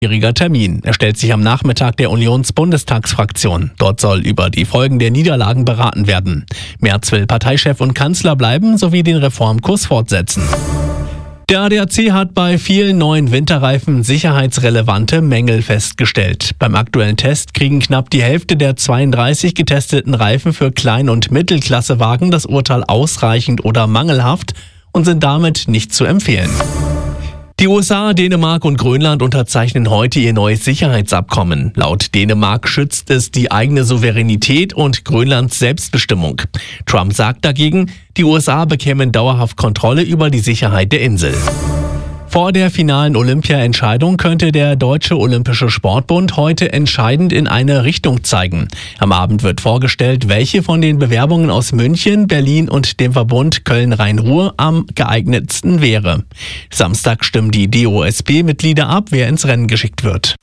Schwieriger Termin. Er stellt sich am Nachmittag der Unionsbundestagsfraktion. Dort soll über die Folgen der Niederlagen beraten werden. Merz will Parteichef und Kanzler bleiben sowie den Reformkurs fortsetzen. Der ADAC hat bei vielen neuen Winterreifen sicherheitsrelevante Mängel festgestellt. Beim aktuellen Test kriegen knapp die Hälfte der 32 getesteten Reifen für Klein- und Mittelklassewagen das Urteil ausreichend oder mangelhaft und sind damit nicht zu empfehlen. Die USA, Dänemark und Grönland unterzeichnen heute ihr neues Sicherheitsabkommen. Laut Dänemark schützt es die eigene Souveränität und Grönlands Selbstbestimmung. Trump sagt dagegen, die USA bekämen dauerhaft Kontrolle über die Sicherheit der Insel. Vor der finalen Olympia-Entscheidung könnte der Deutsche Olympische Sportbund heute entscheidend in eine Richtung zeigen. Am Abend wird vorgestellt, welche von den Bewerbungen aus München, Berlin und dem Verbund Köln-Rhein-Ruhr am geeignetsten wäre. Samstag stimmen die DOSB-Mitglieder ab, wer ins Rennen geschickt wird.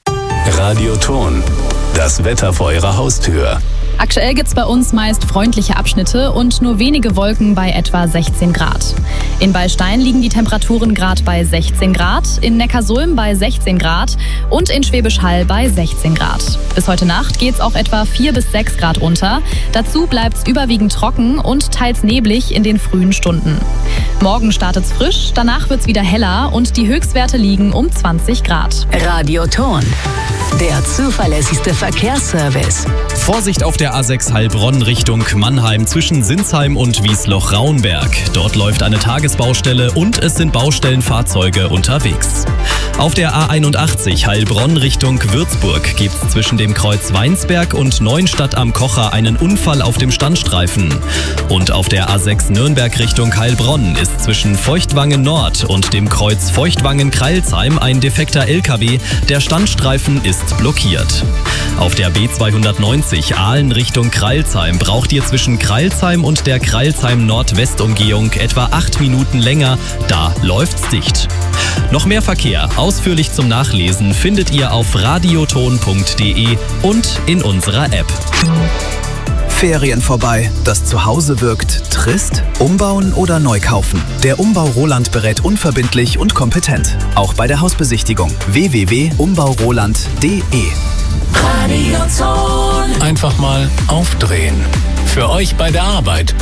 Radioton, das Wetter vor Ihrer Haustür. Aktuell gibt's bei uns meist freundliche Abschnitte und nur wenige Wolken bei etwa 16 Grad. In Beilstein liegen die Temperaturen gerade bei 16 Grad, in Neckarsulm bei 16 Grad und in Schwäbisch Hall bei 16 Grad. Bis heute Nacht geht's auf etwa 4 bis 6 Grad runter. Dazu bleibt's überwiegend trocken und teils neblig in den frühen Stunden. Morgen startet's frisch, danach wird's wieder heller und die Höchstwerte liegen um 20 Grad. Radioton, der zuverlässigste Verkehrsservice. Vorsicht auf der A6 Heilbronn Richtung Mannheim zwischen Sinsheim und Wiesloch-Raunberg. Dort läuft eine Tagesbaustelle und es sind Baustellenfahrzeuge unterwegs. Auf der A81 Heilbronn Richtung Würzburg gibt es zwischen dem Kreuz Weinsberg und Neuenstadt am Kocher einen Unfall auf dem Standstreifen. Und auf der A6 Nürnberg Richtung Heilbronn ist zwischen Feuchtwangen Nord und dem Kreuz Feuchtwangen-Kreilsheim ein defekter LKW. Der Standstreifen ist blockiert. Auf der B290 Aalen Richtung Kreilsheim braucht ihr zwischen Kreilsheim und der Kreilsheim-Nordwest-Umgehung etwa 8 Minuten länger. Da läuft's dicht. Noch mehr Verkehr, ausführlich zum Nachlesen, findet ihr auf radioton.de und in unserer App. Ferien vorbei, das Zuhause wirkt trist? Umbauen oder neu kaufen? Der Umbau Roland berät unverbindlich und kompetent. Auch bei der Hausbesichtigung. www.umbauroland.de. Radioton. Einfach mal aufdrehen. Für euch bei der Arbeit.